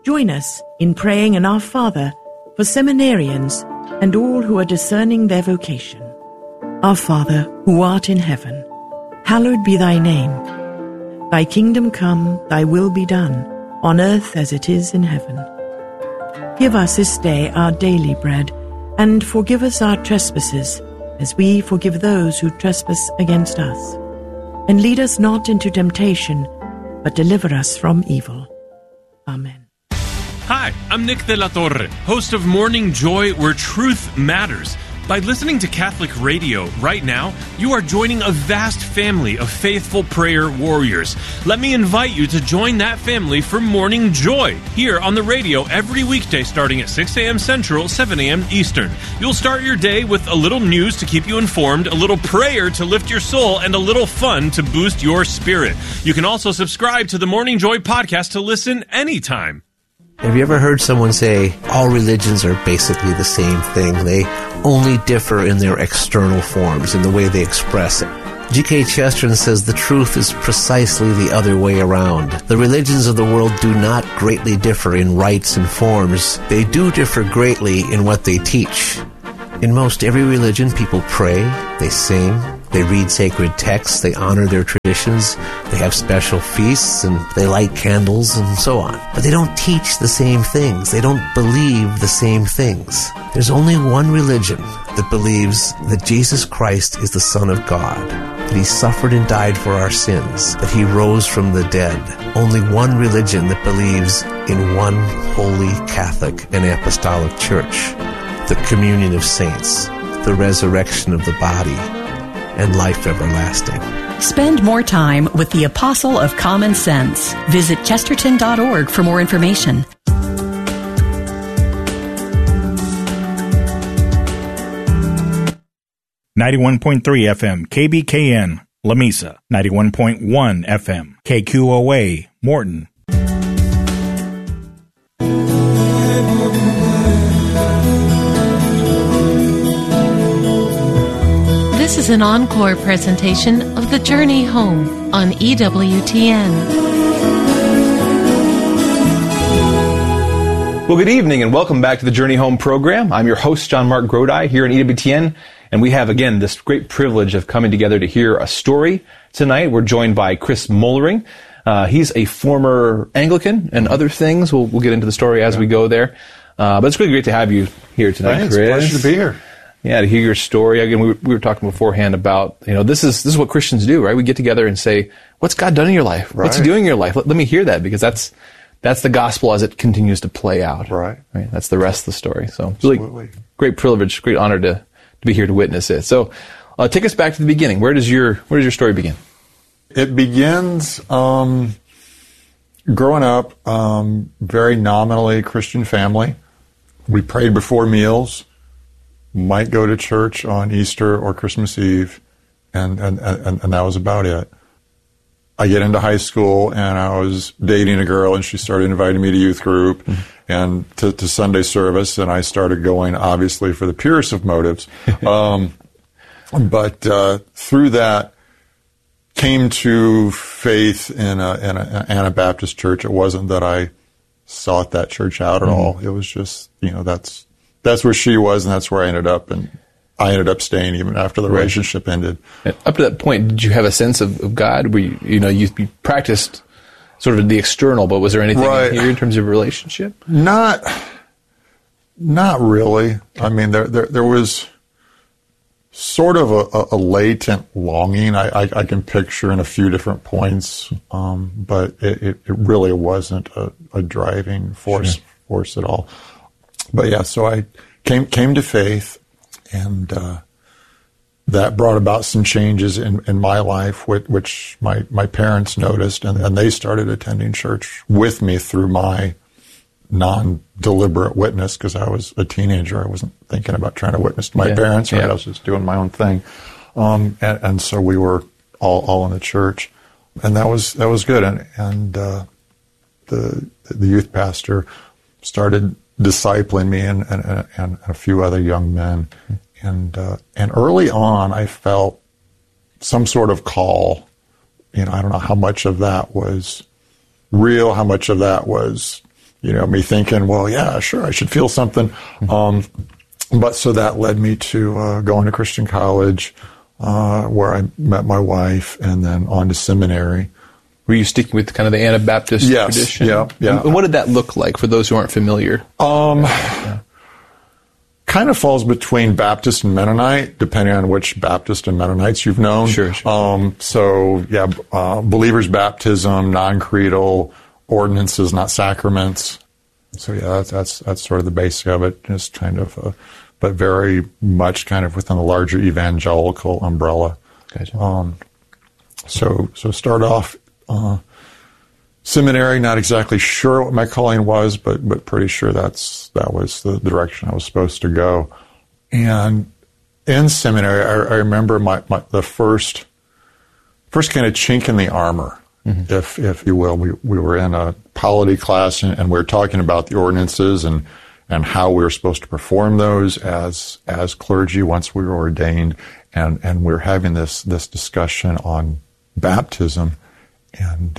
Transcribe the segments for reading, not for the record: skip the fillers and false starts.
Join us in praying in Our Father for seminarians and all who are discerning their vocation. Our Father, who art in heaven, hallowed be thy name. Thy kingdom come, thy will be done, on earth as it is in heaven. Give us this day our daily bread, and forgive us our trespasses, as we forgive those who trespass against us. And lead us not into temptation, but deliver us from evil. Amen. Hi, I'm Nick de la Torre, host of Morning Joy, where truth matters. By listening to Catholic radio right now, you are joining a vast family of faithful prayer warriors. Let me invite you to join that family for Morning Joy, here on the radio every weekday starting at 6 a.m. Central, 7 a.m. Eastern. You'll start your day with a little news to keep you informed, a little prayer to lift your soul, and a little fun to boost your spirit. You can also subscribe to the Morning Joy podcast to listen anytime. Have you ever heard someone say, all religions are basically the same thing? They only differ in their external forms, in the way they express it. G.K. Chesterton says the truth is precisely the other way around. The religions of the world do not greatly differ in rites and forms. They do differ greatly in what they teach. In most every religion, people pray, they sing, they read sacred texts, they honor their traditions, they have special feasts, and they light candles, and so on. But they don't teach the same things. They don't believe the same things. There's only one religion that believes that Jesus Christ is the Son of God, that He suffered and died for our sins, that He rose from the dead. Only one religion that believes in one holy Catholic and Apostolic Church, the communion of saints, the resurrection of the body, and life everlasting. Spend more time with the Apostle of Common Sense. Visit chesterton.org for more information. .3 FM, KBKN, Lamesa. 91.1 FM, KQOA, Morton. This is an encore presentation of The Journey Home on EWTN. Well, good evening and welcome back to the Journey Home program. I'm your host, John Mark Grodi, here in EWTN, and we have, again, this great privilege of coming together to hear a story tonight. We're joined by Chris Mollering. He's a former Anglican and other things. We'll get into the story as we go there. But it's really great to have you here tonight, Thanks. Chris. Pleasure to be here. Yeah, to hear your story. Again, we were talking beforehand about, this is what Christians do, right? We get together and say, what's God done in your life? Right. What's He doing in your life? Let me hear that, because that's the gospel as it continues to play out. Right. That's the rest of the story. So it's really great privilege, great honor to be here to witness it. So take us back to the beginning. Where does your story begin? It begins growing up, very nominally Christian family. We prayed before meals. Might go to church on Easter or Christmas Eve, and that was about it. I get into high school, and I was dating a girl, and she started inviting me to youth group and to Sunday service, and I started going, obviously, for the purest of motives. But through that, came to faith in an Anabaptist church. It wasn't that I sought that church out at all. It was just, that's where she was, and that's where I ended up, and I ended up staying even after the relationship ended. And up to that point, did you have a sense of God? Where you practiced sort of the external, but was there anything in here in terms of relationship? Not really. I mean, there was sort of a latent longing I can picture in a few different points, but it really wasn't a driving force at all. But yeah, so I came to faith, and that brought about some changes in my life, which my parents noticed, and they started attending church with me through my non-deliberate witness, because I was a teenager. I wasn't thinking about trying to witness to my parents, right? I was just doing my own thing. And so we were all in the church, and that was good. And the youth pastor started discipling me and a few other young men. And early on, I felt some sort of call. I don't know how much of that was real, how much of that was me thinking, well, yeah, sure, I should feel something. But so that led me to going to Christian college, where I met my wife, and then on to seminary. Were you sticking with kind of the Anabaptist tradition? Yeah. And what did that look like for those who aren't familiar? Kind of falls between Baptist and Mennonite, depending on which Baptist and Mennonites you've known. Sure. Believers' baptism, non-creedal, ordinances, not sacraments. So yeah, that's sort of the basic of it. Just kind of, but very much kind of within the larger evangelical umbrella. Gotcha. So start off seminary. Not exactly sure what my calling was, but pretty sure that was the direction I was supposed to go. And in seminary, I remember the first kind of chink in the armor, if you will. We were in a polity class, and we were talking about the ordinances and how we were supposed to perform those as clergy once we were ordained, and we were having this discussion on baptism, and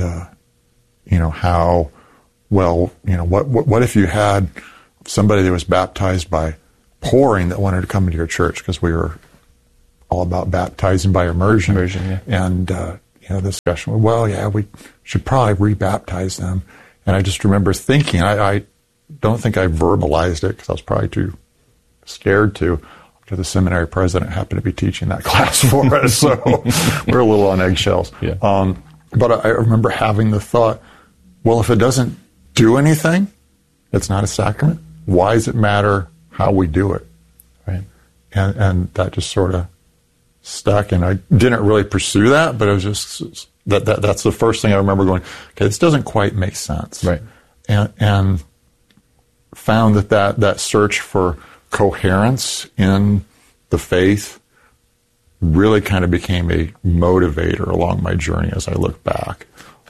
what if you had somebody that was baptized by pouring that wanted to come into your church, because we were all about baptizing by immersion. And the discussion, we should probably rebaptize them. And I just remember thinking, I don't think I verbalized it because I was probably too scared to. The seminary president happened to be teaching that class for us, so we're a little on eggshells. Yeah. But I remember having the thought, well, if it doesn't do anything, it's not a sacrament. Why does it matter how we do it? Right. And that just sort of stuck, and I didn't really pursue that, but it was just that's the first thing I remember going, okay, this doesn't quite make sense. Right. And found that search for coherence in the faith really kind of became a motivator along my journey as I look back.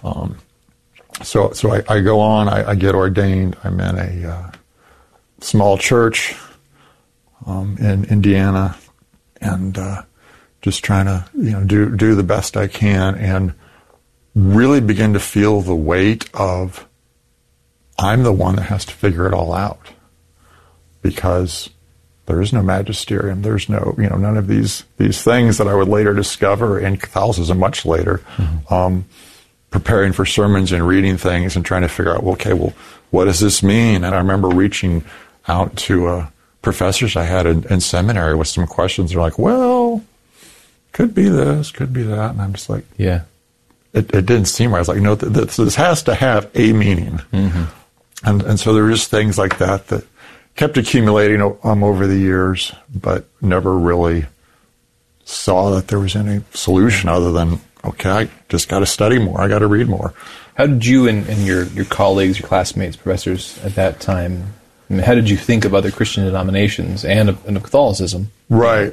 So I go on, I get ordained. I'm in a small church in Indiana, and just trying to do the best I can, and really begin to feel the weight of I'm the one that has to figure it all out, because there is no magisterium. There's no, none of these things that I would later discover in Catholicism much later. Preparing for sermons and reading things and trying to figure out, what does this mean? And I remember reaching out to professors I had in seminary with some questions. They're like, well, could be this, could be that. And I'm just like, yeah, it didn't seem right. I was like, no, this has to have a meaning. And so there were just things like that kept accumulating over the years, but never really saw that there was any solution other than, okay, I just got to study more. I got to read more. How did you and your colleagues, your classmates, professors at that time, how did you think of other Christian denominations and of Catholicism? Right.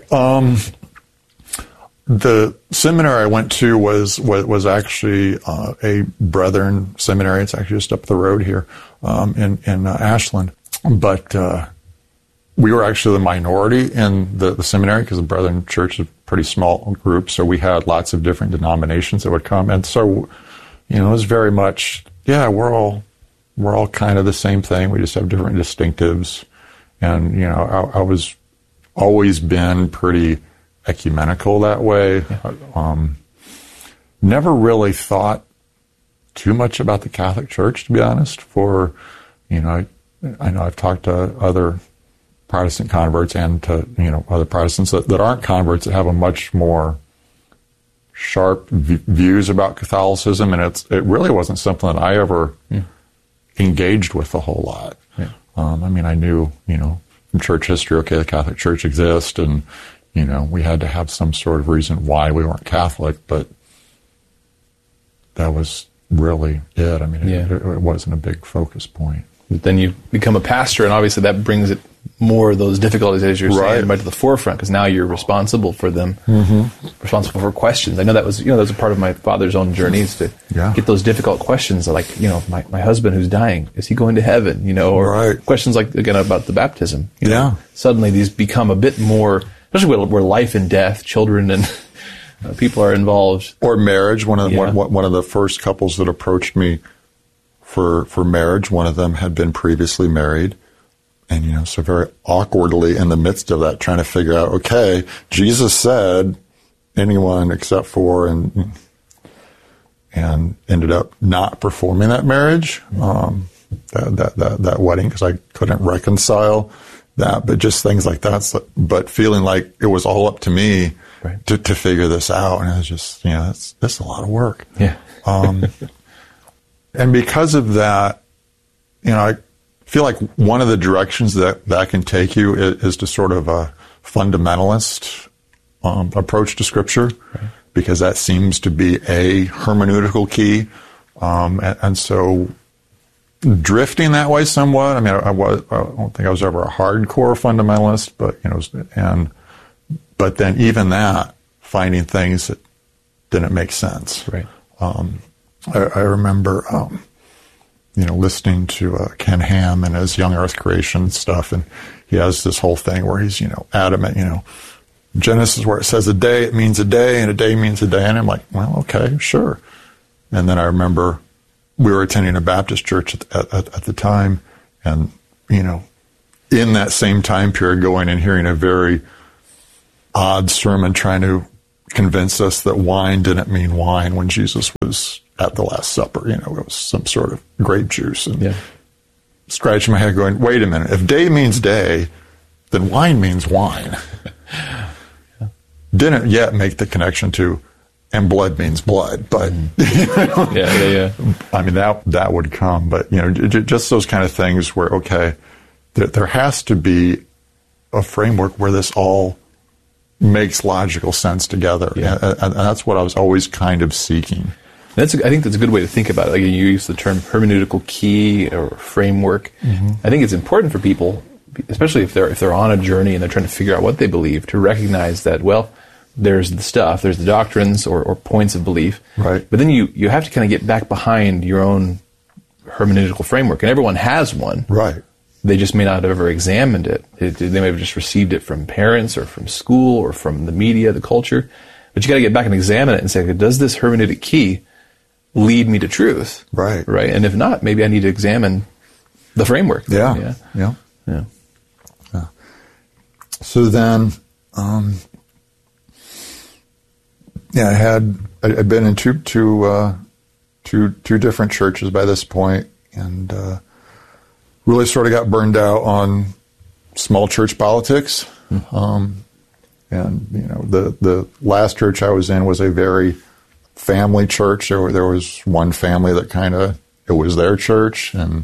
The seminary I went to was actually a Brethren seminary. It's actually just up the road here in Ashland. But we were actually the minority in the seminary, because the Brethren Church is a pretty small group, so we had lots of different denominations that would come. And so, it was very much, we're all kind of the same thing. We just have different distinctives. And, I was always been pretty ecumenical that way. Never really thought too much about the Catholic Church, to be honest. I know I've talked to other Protestant converts and to, other Protestants that aren't converts that have a much more sharp views about Catholicism, and it really wasn't something that I ever engaged with a whole lot. Yeah. I knew, from church history, okay, the Catholic Church exists, and, we had to have some sort of reason why we weren't Catholic, but that was really it. It wasn't a big focus point. But then you become a pastor, and obviously that brings it more of those difficulties, as you're saying, right to the forefront, because now you're responsible for them, responsible for questions. I know that was a part of my father's own journey, is to get those difficult questions, like, my husband who's dying, is he going to heaven? Or questions like, again, about the baptism. Suddenly these become a bit more, especially where life and death, children and people are involved. Or marriage. One of the first couples that approached me for marriage. One of them had been previously married. And, so very awkwardly in the midst of that, trying to figure out, okay, Jesus said anyone except for, and ended up not performing that marriage, that wedding, because I couldn't reconcile that, but just things like that. But feeling like it was all up to me to figure this out. And I was just, that's a lot of work. Yeah. And because of that, I feel like one of the directions that can take you is to sort of a fundamentalist approach to Scripture, because that seems to be a hermeneutical key. And so drifting that way somewhat. I mean, I don't think I was ever a hardcore fundamentalist, but, but then even that, finding things that didn't make sense. Right. I remember, listening to Ken Ham and his Young Earth Creation stuff, and he has this whole thing where he's, adamant, Genesis where it says a day, it means a day, and a day means a day. And I'm like, well, okay, sure. And then I remember we were attending a Baptist church at the time, and, in that same time period, going and hearing a very odd sermon trying to convince us that wine didn't mean wine when Jesus was at the Last Supper. It was some sort of grape juice. And scratching my head going, wait a minute, if day means day, then wine means wine. Didn't yet make the connection to, and blood means blood, but I mean, that would come. But, just those kind of things where, okay, there has to be a framework where this all makes logical sense together. Yeah. And that's what I was always kind of seeking. I think that's a good way to think about it. Like, you use the term hermeneutical key or framework. Mm-hmm. I think it's important for people, especially if they're on a journey and they're trying to figure out what they believe, to recognize that, well, there's the stuff, there's the doctrines or points of belief. Right. But then you have to kind of get back behind your own hermeneutical framework. And everyone has one. Right. They just may not have ever examined it. They may have just received it from parents or from school or from the media, the culture. But you got to get back and examine it and say, does this hermeneutic key lead me to truth? Right. Right. And if not, maybe I need to examine the framework. Yeah. So then, I'd been in two different churches by this point, and really sort of got burned out on small church politics. Mm-hmm. And the last church I was in was a very family church. There was one family that it was their church, and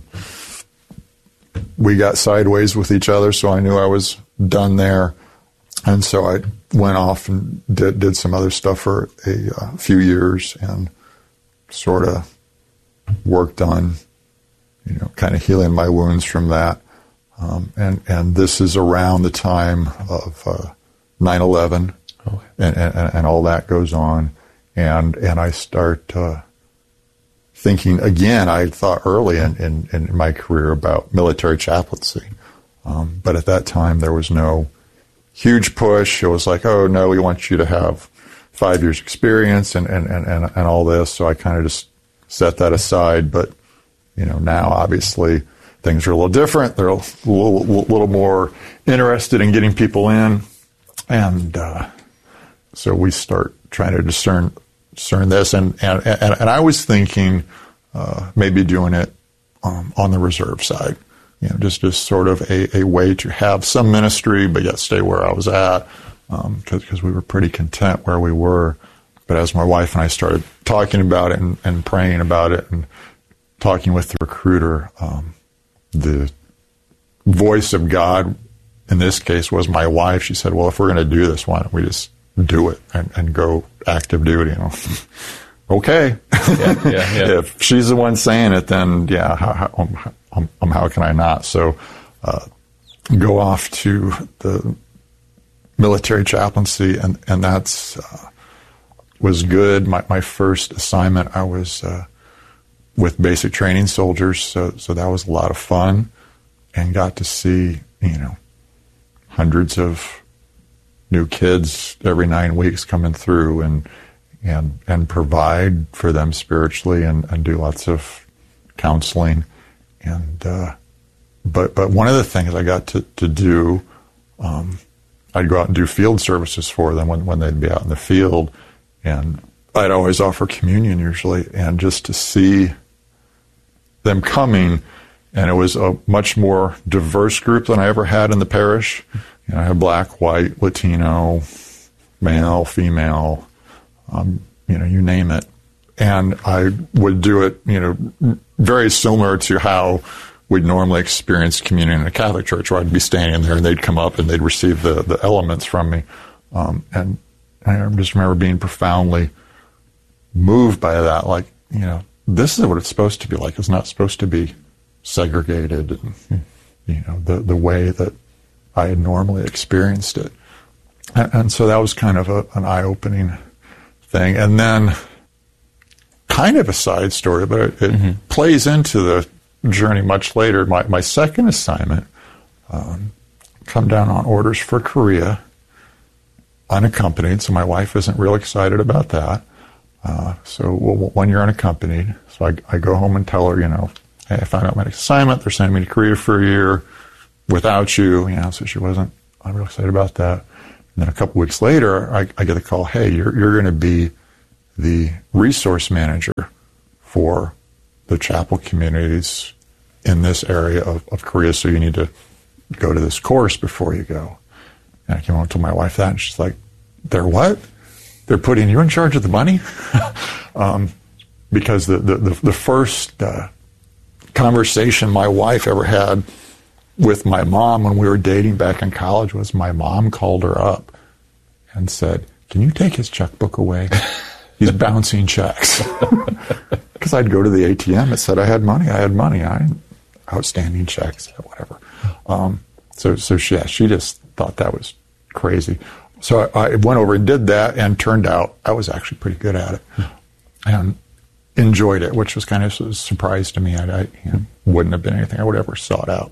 we got sideways with each other, so I knew I was done there. And so I went off and did some other stuff for a few years, and sort of worked on, kind of healing my wounds from that. And this is around the time of 9/11, and all that goes on. And I start thinking again. I thought early in my career about military chaplaincy, but at that time there was no huge push. It was like, oh no, we want you to have 5 years experience and all this. So I kind of just set that aside. But now obviously things are a little different. They're a little more interested in getting people in, and so we start trying to discern this. And I was thinking maybe doing it on the reserve side. Just sort of a way to have some ministry, but yet stay where I was at, because we were pretty content where we were. But as my wife and I started talking about it and praying about it and talking with the recruiter, the voice of God in this case was my wife. She said, well, if we're going to do this, why don't we just do it and go active duty? Okay. Yeah. If she's the one saying it, then how can I not? So go off to the military chaplaincy, and that's was good. My first assignment, I was with basic training soldiers, so that was a lot of fun, and got to see hundreds of new kids every 9 weeks coming through, and provide for them spiritually, and do lots of counseling. And but one of the things I got to do, I'd go out and do field services for them when they'd be out in the field, and I'd always offer communion usually, and just to see them coming, and it was a much more diverse group than I ever had in the parish. You know, I had black, white, Latino, male, female, you name it. And I would do it, very similar to how we'd normally experience communion in a Catholic church, where I'd be standing there and they'd come up and they'd receive the elements from me. And I just remember being profoundly moved by that. Like, this is what it's supposed to be like. It's not supposed to be segregated and, the way that I had normally experienced it. And so that was kind of an eye-opening thing. And then, kind of a side story, but it plays into the journey much later. My second assignment, come down on orders for Korea, unaccompanied, so my wife isn't real excited about that. So when you're unaccompanied, so I go home and tell her, hey, I found out my next assignment, they're sending me to Korea for a year without you, so she wasn't real excited about that. And then a couple weeks later, I get a call, hey, you're going to be the resource manager for the chapel communities in this area of Korea, so you need to go to this course before you go. And I came home and told my wife that, and she's like, they're what? They're putting you in charge of the money? Because the first conversation my wife ever had with my mom when we were dating back in college was my mom called her up and said, can you take his checkbook away? He's bouncing checks. Because I'd go to the ATM, it said I had money. Outstanding checks, whatever. So she just thought that was crazy. So I went over and did that, and turned out I was actually pretty good at it. And enjoyed it, which was kind of a surprise to me. I wouldn't have been anything I would ever sought out.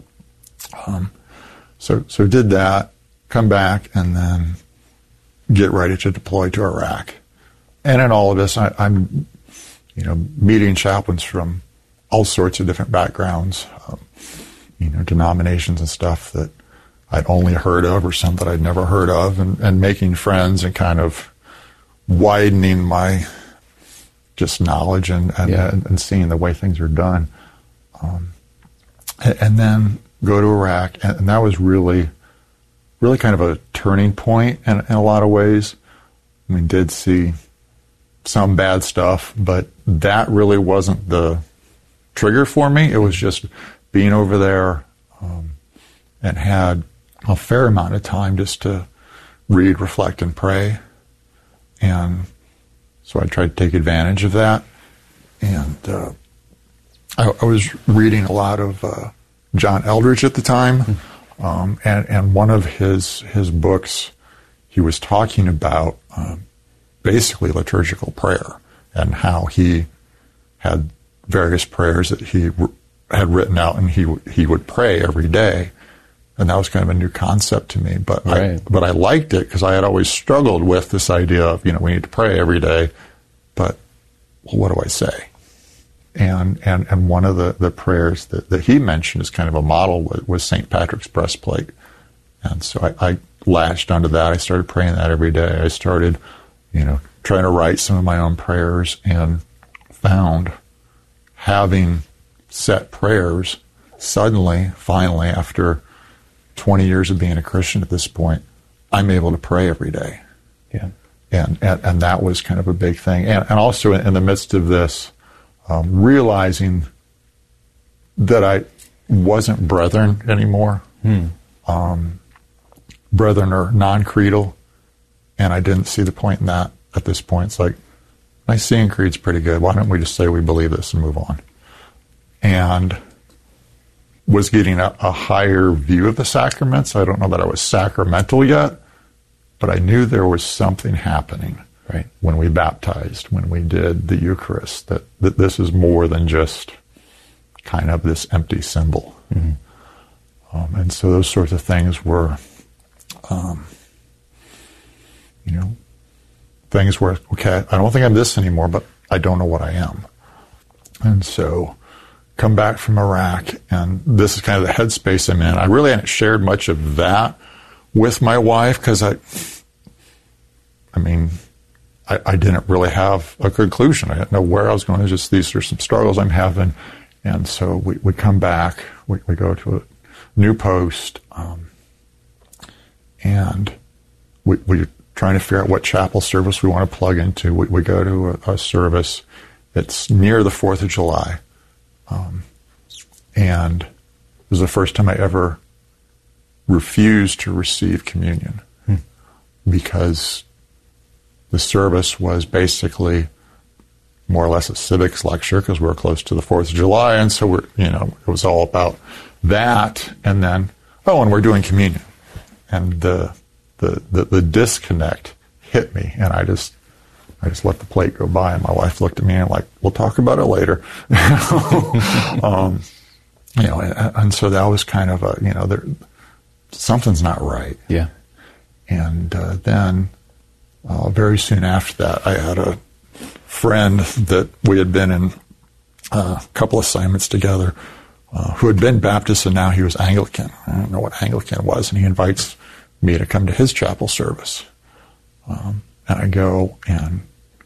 So did that, come back, and then get ready to deploy to Iraq. And in all of this, I'm meeting chaplains from all sorts of different backgrounds, denominations and stuff that I'd only heard of, or some that I'd never heard of, and making friends and kind of widening my just knowledge and seeing the way things are done. And then go to Iraq, and that was really, really kind of a turning point in a lot of ways. I mean, did see some bad stuff, but that really wasn't the trigger for me. It was just being over there, and had a fair amount of time just to read, reflect, and pray. And so I tried to take advantage of that. And I was reading a lot of John Eldredge at the time, and one of his books, he was talking about basically liturgical prayer, and how he had various prayers that he had written out, and he would pray every day. And that was kind of a new concept to me, but I liked it because I had always struggled with this idea of, we need to pray every day, but what do I say? And one of the prayers that he mentioned as kind of a model was St. Patrick's breastplate. And so I latched onto that. I started praying that every day. I started, trying to write some of my own prayers, and found having set prayers suddenly, finally, after 20 years of being a Christian at this point, I'm able to pray every day. Yeah. And that was kind of a big thing. And also in the midst of this, realizing that I wasn't brethren anymore. Brethren are non-creedal, and I didn't see the point in that at this point. It's like, Nicene Creed's pretty good. Why don't we just say we believe this and move on? And was getting a higher view of the sacraments. I don't know that I was sacramental yet, but I knew there was something happening when we baptized, when we did the Eucharist, that this is more than just kind of this empty symbol. And so those sorts of things were, things where, okay, I don't think I'm this anymore, but I don't know what I am. And so come back from Iraq, and this is kind of the headspace I'm in. I really hadn't shared much of that with my wife because I didn't really have a conclusion. I didn't know where I was going. Just these are some struggles I'm having. And so we come back, we go to a new post, and we're trying to figure out what chapel service we want to plug into. We go to a service that's near the 4th of July. And it was the first time I ever refused to receive communion because the service was basically more or less a civics lecture because we were close to the 4th of July, and so it was all about that, and then, and we're doing communion. And the disconnect hit me, and I just let the plate go by, and my wife looked at me and like, we'll talk about it later. And so that was kind of something's not right. Yeah. And then very soon after that, I had a friend that we had been in a couple assignments together who had been Baptist, and now he was Anglican. I don't know what Anglican was, and he invites me to come to his chapel service. And I go, and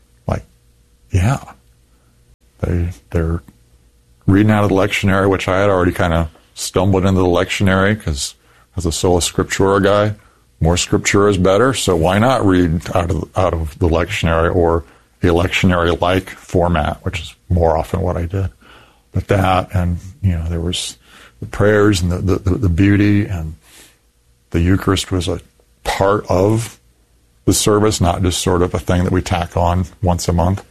they're reading out of the lectionary, which I had already kind of stumbled into the lectionary because as a sola scriptura guy, more scripture is better. So why not read out of the lectionary or a lectionary-like format, which is more often what I did. But that, and there was the prayers and the beauty, and the Eucharist was a part of the service, not just sort of a thing that we tack on once a month.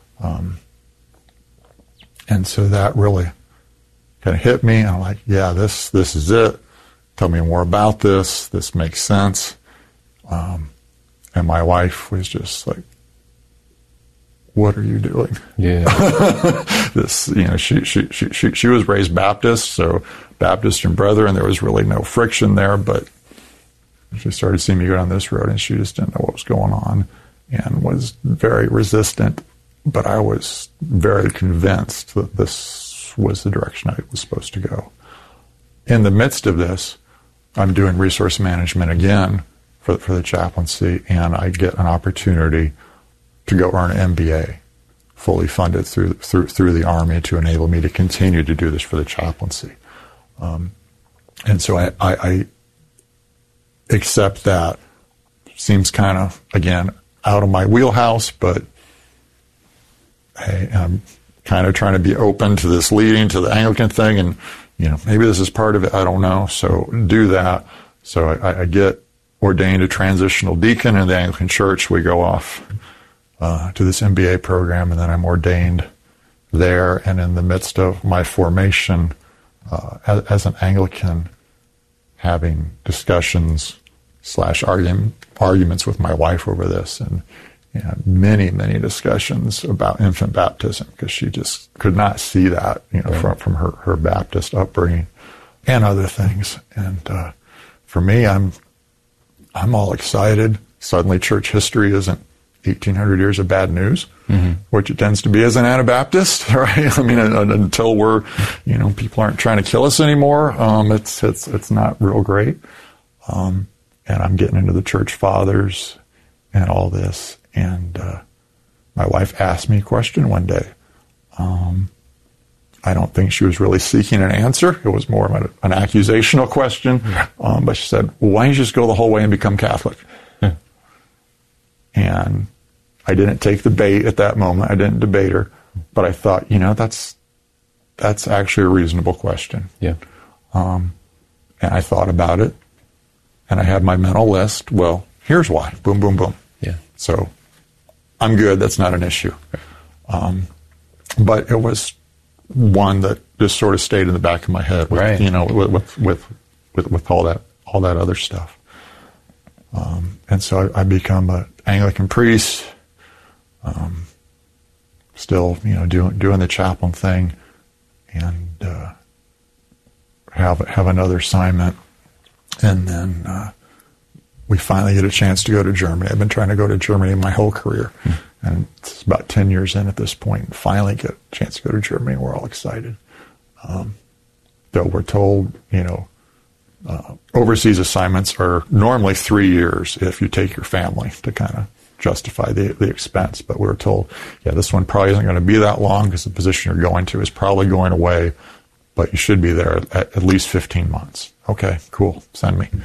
And so that really kind of hit me, and I'm like, yeah, this is it. Tell me more about this. This makes sense. And my wife was just like, what are you doing? Yeah. She was raised Baptist, so Baptist and Brethren, there was really no friction there, but she started seeing me go down this road, and she just didn't know what was going on and was very resistant. But I was very convinced that this was the direction I was supposed to go. In the midst of this, I'm doing resource management again for the chaplaincy, and I get an opportunity to go earn an MBA, fully funded through the Army to enable me to continue to do this for the chaplaincy. And so I accept that. Seems kind of, again, out of my wheelhouse, but hey, I'm kind of trying to be open to this leading to the Anglican thing, and maybe this is part of it, I don't know, so do that. So I get ordained a transitional deacon in the Anglican Church. We go off to this MBA program, and then I'm ordained there, and in the midst of my formation as an Anglican, having discussions / arguments with my wife over this, and many, many discussions about infant baptism, because she just could not see that, from her Baptist upbringing and other things. And for me, I'm all excited. Suddenly church history isn't 1,800 years of bad news, which it tends to be as an Anabaptist, right? I mean, until we're, people aren't trying to kill us anymore, it's not real great. And I'm getting into the church fathers and all this. And my wife asked me a question one day. I don't think she was really seeking an answer. It was more of an accusational question. But she said, well, why don't you just go the whole way and become Catholic? And I didn't take the bait at that moment. I didn't debate her. But I thought, that's actually a reasonable question. Yeah. And I thought about it. And I had my mental list. Well, here's why. Boom, boom, boom. Yeah. So I'm good. That's not an issue. But it was one that just sort of stayed in the back of my head with, right. with all that other stuff. And so I become an Anglican priest, still, doing the chaplain thing, and have another assignment. And then we finally get a chance to go to Germany. I've been trying to go to Germany my whole career. And it's about 10 years in at this point, and finally get a chance to go to Germany. We're all excited. Though we're told, overseas assignments are normally 3 years if you take your family to kind of justify the expense. But we were told, this one probably isn't going to be that long because the position you're going to is probably going away, but you should be there at least 15 months. Okay, cool, send me.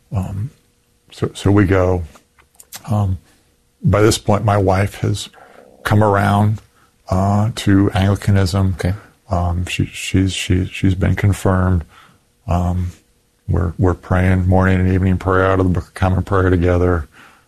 So we go. By this point, my wife has come around to Anglicanism. Okay. She's been confirmed. We're praying morning and evening prayer out of the Book of Common Prayer together.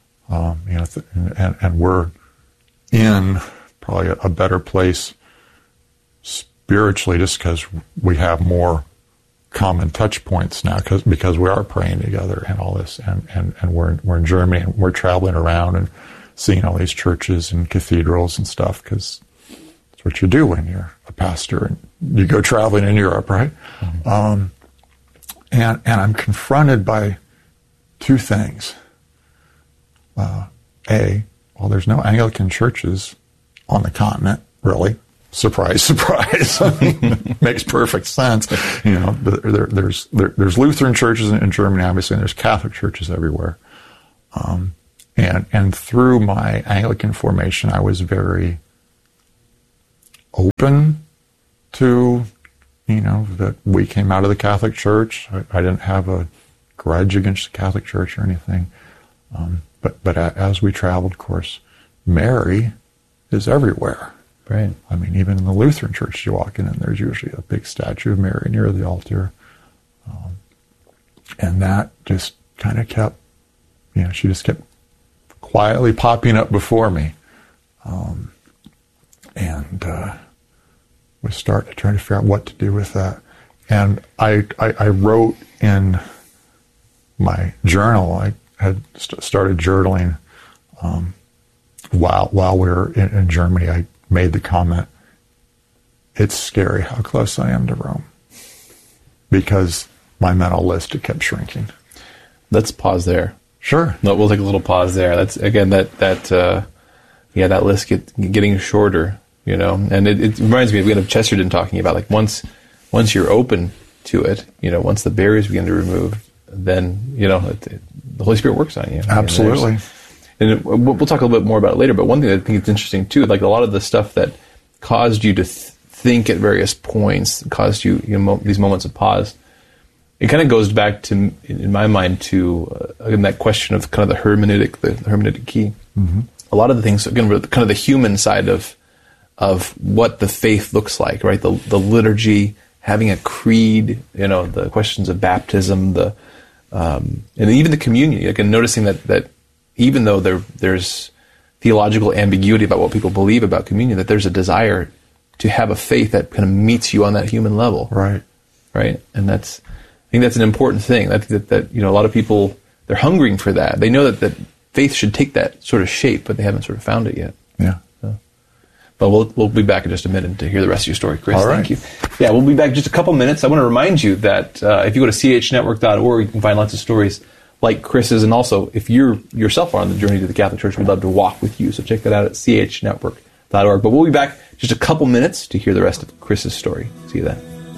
And we're in probably a better place spiritually just because we have more common touch points now because we are praying together and all this. And we're in Germany and we're traveling around and seeing all these churches and cathedrals and stuff because that's what you do when you're a pastor and you go traveling in Europe, right? Mm-hmm. And I'm confronted by two things. There's no Anglican churches on the continent, really. Surprise, surprise. I mean, makes perfect sense. There's Lutheran churches in Germany, obviously, and there's Catholic churches everywhere. And through my Anglican formation, I was very open to, that we came out of the Catholic Church. I didn't have a grudge against the Catholic Church or anything. But as we traveled, of course, Mary is everywhere. Right. I mean, even in the Lutheran church you walk in, and there's usually a big statue of Mary near the altar. And that just kind of kept, she just kept quietly popping up before me. And was starting to try to figure out what to do with that. And I wrote in my journal, I had started journaling while we were in Germany. I made the comment, it's scary how close I am to Rome, because my mental list, it kept shrinking. Let's pause there. Sure. No, we'll take a little pause there. That's again that list getting shorter, and it reminds me of Chesterton talking about, like, once you're open to it, once the barriers begin to remove, then the Holy Spirit works on you. Absolutely. And we'll talk a little bit more about it later, but one thing I think it's interesting too, like a lot of the stuff that caused you to think at various points, caused you, these moments of pause, it kind of goes back to, in my mind, to again, that question of kind of the hermeneutic key. Mm-hmm. A lot of the things, again, kind of the human side of what the faith looks like, right? The liturgy, having a creed, the questions of baptism, and even the communion. Again, noticing that even though there's theological ambiguity about what people believe about communion, that there's a desire to have a faith that kind of meets you on that human level. Right. Right. And I think that's an important thing. I think that a lot of people, they're hungering for that. They know that faith should take that sort of shape, but they haven't sort of found it yet. Yeah. But we'll be back in just a minute to hear the rest of your story, Chris. All right. Thank you. Yeah, we'll be back in just a couple minutes. I want to remind you that if you go to chnetwork.org, you can find lots of stories like Chris's, and also if you yourself are on the journey to the Catholic Church, we'd love to walk with you. So check that out at chnetwork.org. But we'll be back just a couple minutes to hear the rest of Chris's story. See you then.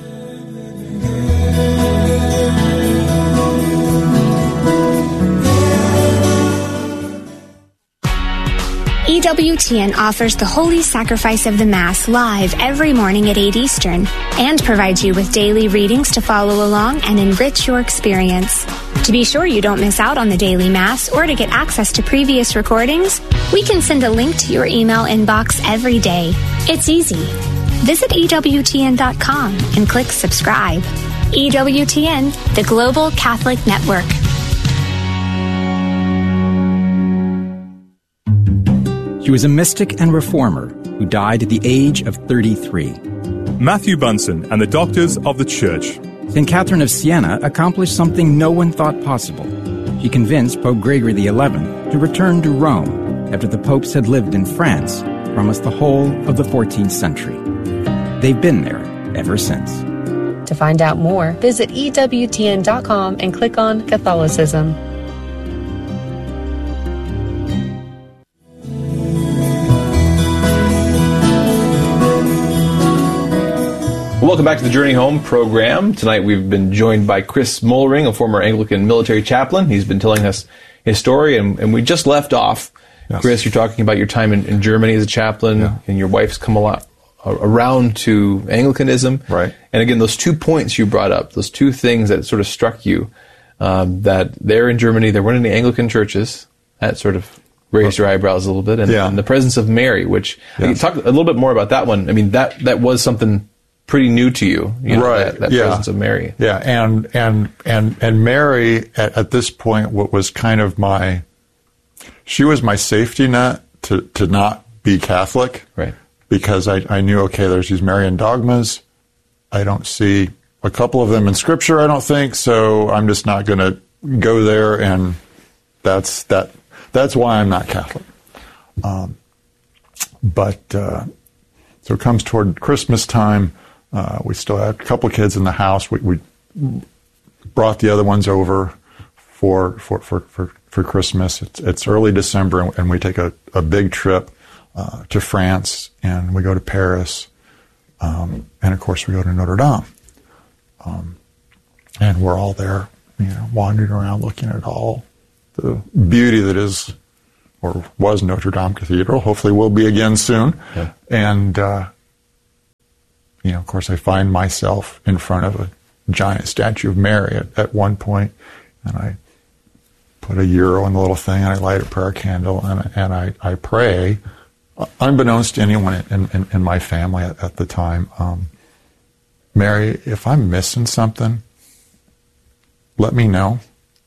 EWTN offers the Holy Sacrifice of the Mass live every morning at 8 Eastern and provides you with daily readings to follow along and enrich your experience. To be sure you don't miss out on the daily Mass or to get access to previous recordings, we can send a link to your email inbox every day. It's easy. Visit EWTN.com and click subscribe. EWTN, the Global Catholic Network. She was a mystic and reformer who died at the age of 33. Matthew Bunson and the Doctors of the Church. St. Catherine of Siena accomplished something no one thought possible. She convinced Pope Gregory XI to return to Rome after the popes had lived in France for almost the whole of the 14th century. They've been there ever since. To find out more, visit EWTN.com and click on Catholicism. Well, welcome back to the Journey Home program. Tonight we've been joined by Chris Mollering, a former Anglican military chaplain. He's been telling us his story, and we just left off. Yes. Chris, you're talking about your time in Germany as a chaplain, and your wife's come a lot around to Anglicanism. Right. And again, those 2 points you brought up, those 2 things that sort of struck you, that there in Germany, there weren't any Anglican churches. That sort of raised your eyebrows a little bit. And the presence of Mary, which, talk a little bit more about that one. I mean, that was something pretty new to you, know, right? That presence of Mary. Yeah, and Mary at this point was kind of she was my safety net to not be Catholic, right? Because I knew, okay, there's these Marian dogmas. I don't see a couple of them in Scripture, I don't think, so I'm just not going to go there, and that's why I'm not Catholic. So it comes toward Christmas time. We still had a couple of kids in the house. We brought the other ones over for Christmas. It's early December, and we take a big trip to France, and we go to Paris, and of course we go to Notre Dame. And we're all there, wandering around, looking at all the beauty that is or was Notre Dame Cathedral. Hopefully will be again soon. Yeah. And of course, I find myself in front of a giant statue of Mary at one point, and I put €1 in the little thing, and I light a prayer candle, and I pray, unbeknownst to anyone in my family at the time, Mary, if I'm missing something, let me know.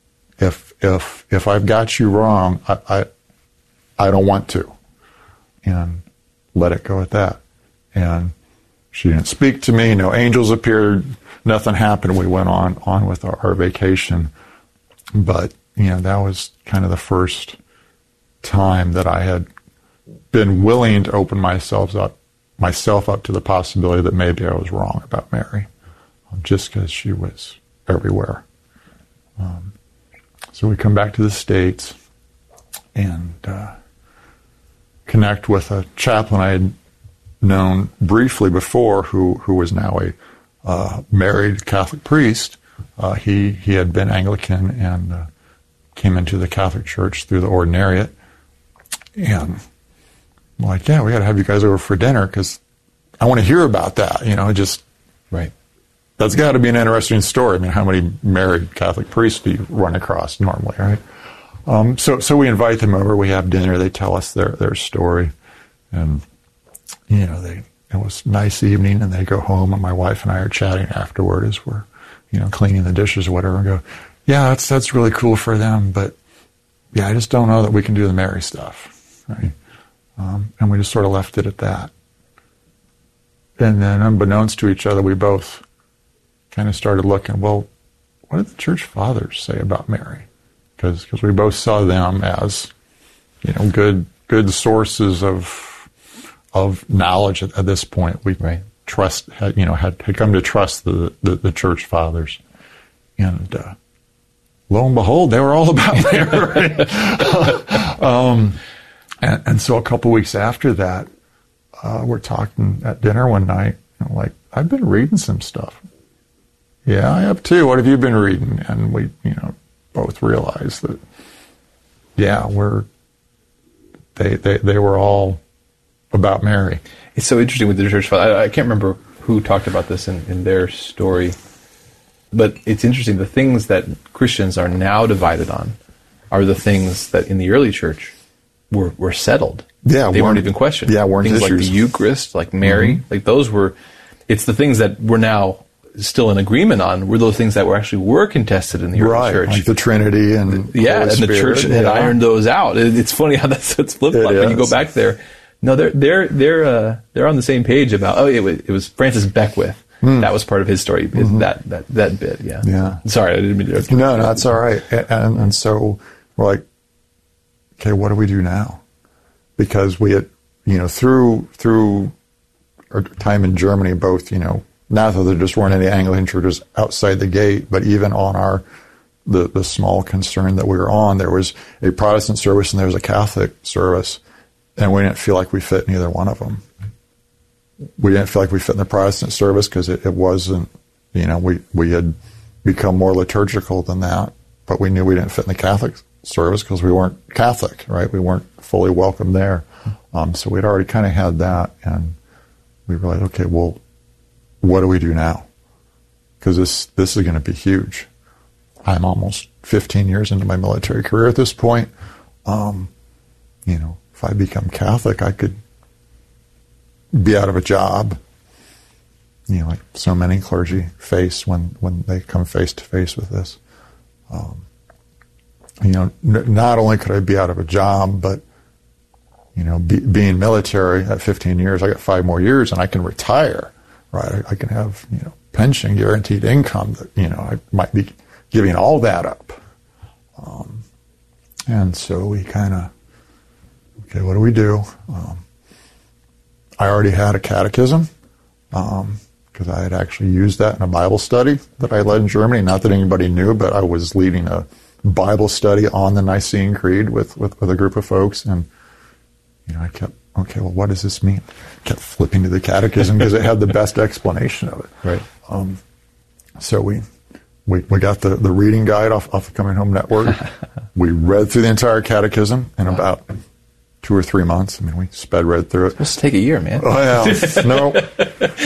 If I've got you wrong, I don't want to, and let it go at that. And she didn't speak to me. No angels appeared. Nothing happened. We went on with our vacation. But, that was kind of the first time that I had been willing to open myself up to the possibility that maybe I was wrong about Mary, just because she was everywhere. So we come back to the States and connect with a chaplain I had known briefly before, who was now a married Catholic priest. He had been Anglican and came into the Catholic Church through the ordinariate. And I'm like, yeah, we got to have you guys over for dinner because I want to hear about that. Just right. That's got to be an interesting story. I mean, how many married Catholic priests do you run across normally, right? So we invite them over. We have dinner. They tell us their story, and it was a nice evening, and they go home, and my wife and I are chatting afterward as we're, cleaning the dishes or whatever, and go, yeah, that's really cool for them, but yeah, I just don't know that we can do the Mary stuff, right? And we just sort of left it at that. And then unbeknownst to each other, we both kind of started looking, well, what did the church fathers say about Mary? Because we both saw them as, good sources of knowledge at this point. We had come to trust the church fathers, and lo and behold, they were all about Mary. And so a couple weeks after that, we're talking at dinner one night, and I'm like, I've been reading some stuff. Yeah, I have too. What have you been reading? And we, both realized that, yeah, they were all about Mary. It's so interesting with the church father. I can't remember who talked about this in their story, but it's interesting. The things that Christians are now divided on are the things that in the early church were settled. Yeah, they weren't even questioned. Yeah, weren't things issues. Like the Eucharist, like Mary, like those were. It's the things that we're now still in agreement on were those things that were contested in the early church, like the Trinity and Holy Spirit, the church had ironed those out. It's funny how that's flipped flop when you go back there. No, they're on the same page about. Oh, it was Francis Beckwith. That was part of his story. That bit, yeah. Yeah. Sorry, I didn't mean to. No, that's all right. And so we're like, okay, what do we do now? Because we had, through our time in Germany, both, not that there just weren't any Anglican churches outside the gate, but even on the small concern that we were on, there was a Protestant service and there was a Catholic service, and we didn't feel like we fit in either one of them. we didn't feel like we fit in the Protestant service because it wasn't, we had become more liturgical than that, but we knew we didn't fit in the Catholic service because we weren't Catholic, right? We weren't fully welcome there. So we'd already kind of had that, and we realized, okay, well, what do we do now? Because this is going to be huge. I'm almost 15 years into my military career at this point. If I become Catholic, I could be out of a job, like so many clergy face when they come face to face with this. Not only could I be out of a job, but being military at 15 years, I got 5 more years and I can retire, right? I can have, pension, guaranteed income that, I might be giving all that up. And so we kind of, okay, what do we do? I already had a catechism, because I had actually used that in a Bible study that I led in Germany. Not that anybody knew, but I was leading a Bible study on the Nicene Creed with a group of folks, and I kept, okay, well, what does this mean? Kept flipping to the catechism because it had the best explanation of it. Right. So we got the reading guide off the Coming Home Network. We read through the entire catechism in about 2 or 3 months. I mean, we sped read through it. It's supposed to take a year, man. Oh, yeah. No.